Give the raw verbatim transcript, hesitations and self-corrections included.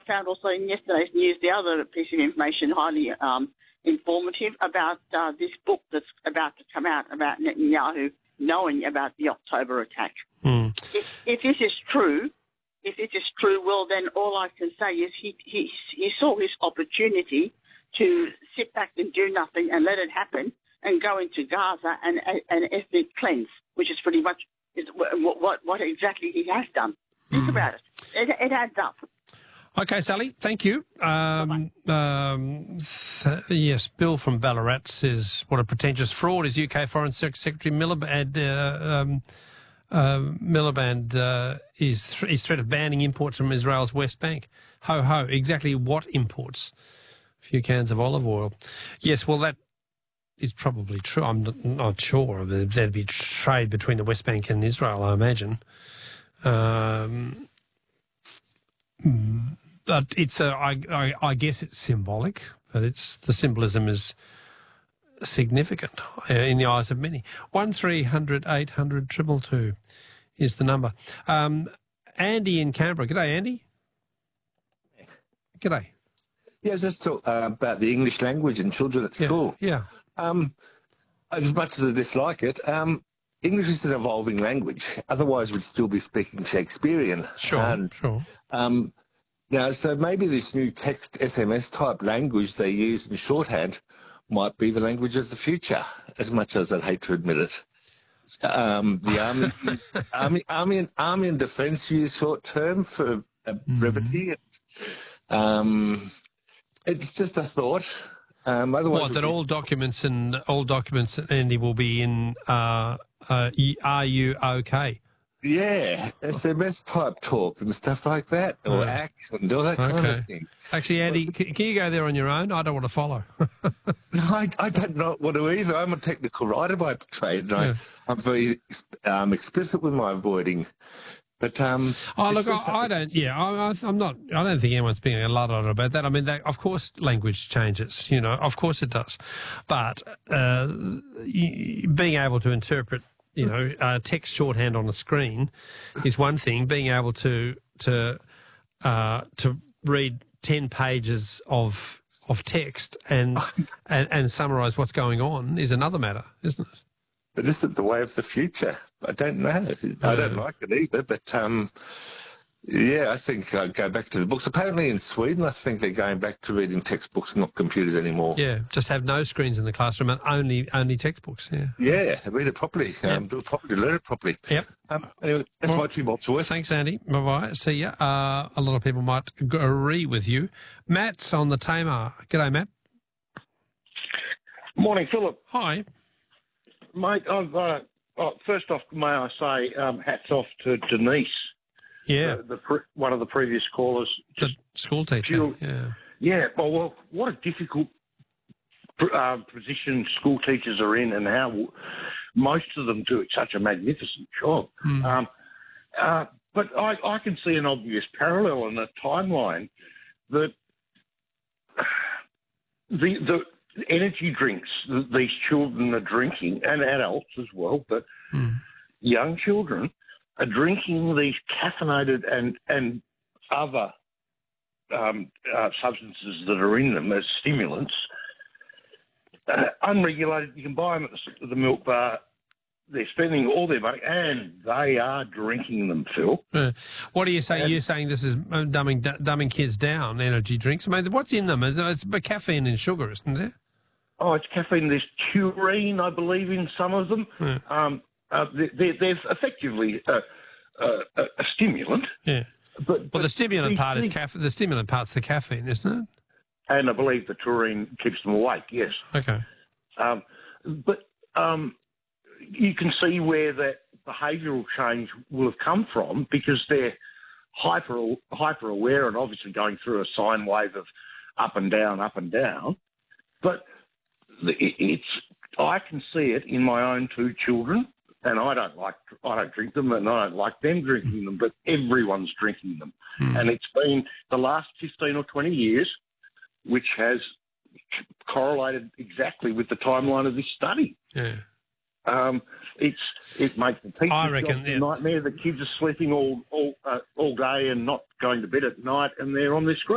found also in yesterday's news the other piece of information highly um, informative about uh, this book that's about to come out about Netanyahu knowing about the October attack. Mm. If, if this is true, if this is true, well, then all I can say is he, he, he saw his opportunity to sit back and do nothing and let it happen and go into Gaza and an ethnic cleanse, which is pretty much is what, what, what exactly he has done. Think mm. about it. it. It adds up. Okay, Sally, thank you. Um, um, th- yes, Bill from Ballarat says, what a pretentious fraud is U K Foreign Secretary Miliband. Uh, um, uh, Miliband uh, is, th- is threat of banning imports from Israel's West Bank. Ho, ho, exactly what imports? A few cans of olive oil. Yes, well, that is probably true. I'm not, not sure. There'd be trade between the West Bank and Israel, I imagine. Um, but it's a, I, I, I guess it's symbolic, but it's the symbolism is significant uh, in the eyes of many. One three hundred eight hundred triple two is the number. Um, Andy in Canberra. G'day, Andy. G'day. Yeah, just talk uh, about the English language and children at school. Yeah. yeah. Um, as much as I dislike it, um, English is an evolving language. Otherwise, we'd still be speaking Shakespearean. Sure, and, sure. Um, now, so maybe this new text S M S type language they use in shorthand might be the language of the future, as much as I'd hate to admit it. Um, the army, use, army, army, and army and defence use short term for uh, brevity. Mm-hmm. Um, it's just a thought. Um, otherwise, what, that all documents and all documents, Andy, will be in uh, uh, are you okay? Yeah, S M S type talk and stuff like that, or yeah. acts and all that okay. kind of thing. Actually, Andy, can, can you go there on your own? I don't want to follow. I, I don't know what to either. I'm a technical writer by trade, and yeah. I, I'm very um, explicit with my avoiding. But um, oh look, I, I don't. Yeah, I, I'm not. I don't think anyone's being a lot about that. I mean, that, of course, language changes. You know, of course it does. But uh, being able to interpret, you know, uh, text shorthand on the screen is one thing. Being able to to uh, to read ten pages of of text and and, and summarise what's going on is another matter, isn't it? But is it the way of the future? I don't know. I don't like it either. But, um, yeah, I think I'd go back to the books. Apparently in Sweden, I think they're going back to reading textbooks, not computers anymore. Yeah, just have no screens in the classroom and only only textbooks, yeah. Yeah, read it properly, um, yep. do it properly, learn it properly. Yep. Um, anyway, that's well, my two bolts worth. Thanks, Andy. Bye-bye. See ya. Uh, a lot of people might agree with you. Matt's on the Tamar. G'day, Matt. Morning, Philip. Hi. Mate, I've, uh, oh, first off, may I say um, hats off to Denise. Yeah. The, the pre- one of the previous callers. The school teacher, Jill, yeah. Yeah, well, well, what a difficult uh, position school teachers are in and how most of them do such a magnificent job. Mm. Um, uh, but I, I can see an obvious parallel in the timeline that the the energy drinks that these children are drinking, and adults as well, but mm. young children are drinking these caffeinated and, and other um, uh, substances that are in them as stimulants, uh, unregulated. You can buy them at the, the milk bar. They're spending all their money, and they are drinking them, Phil. Uh, what are you saying? And You're saying this is dumbing, dumbing kids down, energy drinks? I mean, what's in them? It's, it's caffeine and sugar, isn't there? Oh, it's caffeine. There's taurine, I believe, in some of them. Yeah. Um, uh, they're, they're effectively uh, uh, a stimulant. Yeah. But, well, but the stimulant these, part is these, caffeine. The stimulant part's the caffeine, isn't it? And I believe the taurine keeps them awake. Yes. Okay. Um, but um, you can see where that behavioural change will have come from because they're hyper hyper aware and obviously going through a sine wave of up and down, up and down. But it's I can see it in my own two children, and I don't like I don't drink them, and I don't like them drinking them, but everyone's drinking them, mm. and it's been the last fifteen or twenty years, which has correlated exactly with the timeline of this study. Yeah. Um, it's it makes the teacher's I reckon, job a yeah. nightmare. The kids are sleeping all all uh, all day and not going to bed at night, and they're on their screen.